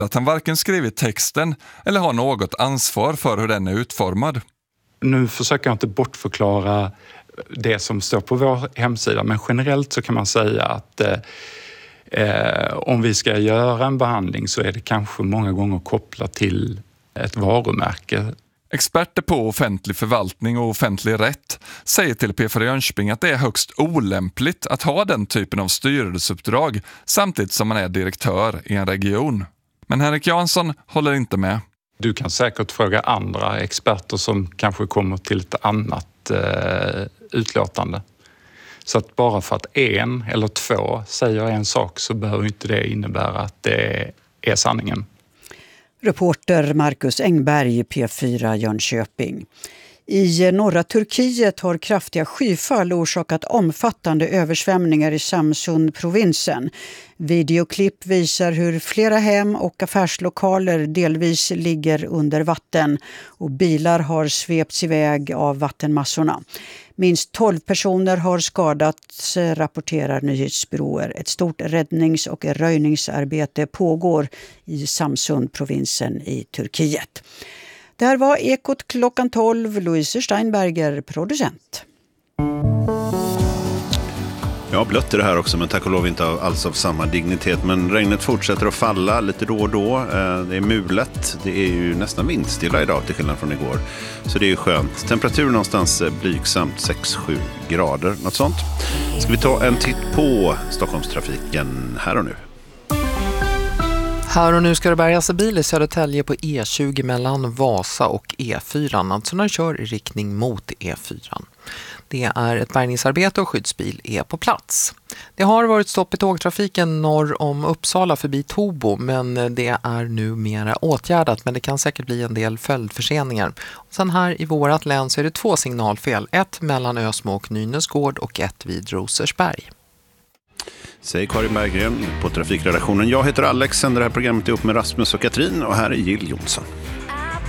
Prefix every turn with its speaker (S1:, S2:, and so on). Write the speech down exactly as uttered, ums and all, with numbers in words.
S1: att han varken skrivit texten eller har något ansvar för hur den är utformad.
S2: Nu försöker jag inte bortförklara det som står på vår hemsida, men generellt så kan man säga att eh, om vi ska göra en behandling så är det kanske många gånger kopplat till ett varumärke.
S1: Experter på offentlig förvaltning och offentlig rätt säger till P fyra Jönköping att det är högst olämpligt att ha den typen av styrelseuppdrag samtidigt som man är direktör i en region. Men Henrik Jansson håller inte med.
S2: Du kan säkert fråga andra experter som kanske kommer till ett annat eh, utlåtande. Så att bara för att en eller två säger en sak så behöver inte det innebära att det är sanningen.
S3: Reporter Marcus Engberg, P fyra Jönköping. I norra Turkiet har kraftiga skyfall orsakat omfattande översvämningar i Samsun-provinsen. Videoklipp visar hur flera hem och affärslokaler delvis ligger under vatten och bilar har svepts iväg av vattenmassorna. Minst tolv personer har skadats, rapporterar nyhetsbyråer. Ett stort räddnings- och röjningsarbete pågår i Samsun-provinsen i Turkiet. Det här var Ekot klockan tolv. Louise Steinberger, producent.
S4: Ja, blött är det här också, men tack och lov inte alls av samma dignitet. Men regnet fortsätter att falla lite då och då. Det är mulet. Det är ju nästan vindstilla idag till skillnad från igår. Så det är ju skönt. Temperaturen någonstans blygsamt sex sju grader, något sånt. Ska vi ta en titt på Stockholmstrafiken här och nu?
S5: Här och nu ska det bärgas bil i Södertälje på E tjugo mellan Vasa och E fyra, alltså när du kör i riktning mot E fyra. Det är ett bärgningsarbete och skyddsbil är på plats. Det har varit stopp i tågtrafiken norr om Uppsala förbi Tobo, men det är nu mera åtgärdat, men det kan säkert bli en del följdförseningar. Och sen här i vårat län så är det två signalfel, ett mellan Ösmo och Nynäsgård och ett vid Rosersberg.
S4: Säger Karin Berggren på trafikredaktionen. Jag heter Alex, sänder det här programmet ihop med Rasmus och Katrin och här är Jill Jonsson.